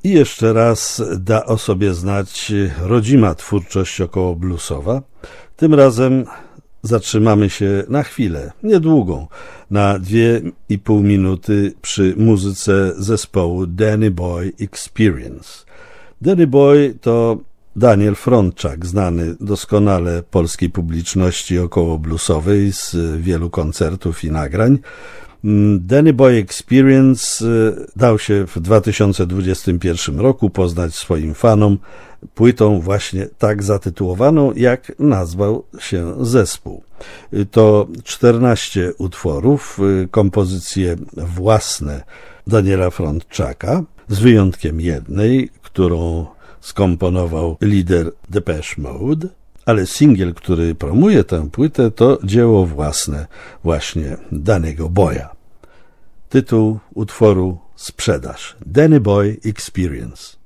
I jeszcze raz da o sobie znać rodzima twórczość około bluesowa. Tym razem zatrzymamy się na chwilę, niedługą, na 2,5 minuty przy muzyce zespołu Danny Boy Experience. Danny Boy to Daniel Frączak, znany doskonale polskiej publiczności około bluesowej z wielu koncertów i nagrań. Danny Boy Experience dał się w 2021 roku poznać swoim fanom płytą właśnie tak zatytułowaną, jak nazwał się zespół. To 14 utworów, kompozycje własne Daniela Frączaka, z wyjątkiem jednej, którą skomponował lider Depeche Mode, ale singiel, który promuje tę płytę, to dzieło własne właśnie Danny'ego Boya. Tytuł utworu Sprzedaż. Danny Boy Experience.